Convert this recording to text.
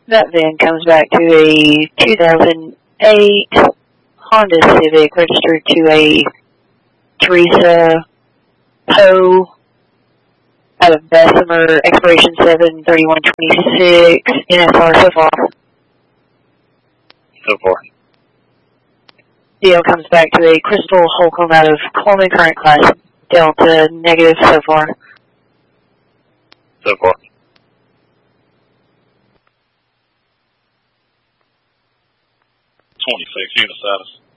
That then comes back to a 2008 Honda Civic registered to a Teresa Poe out of Bessemer, expiration 7/31/26, NSR so far. So far. Deal comes back to a Crystal Holcomb out of Coleman, current class Delta, negative so far. So far. Unit status.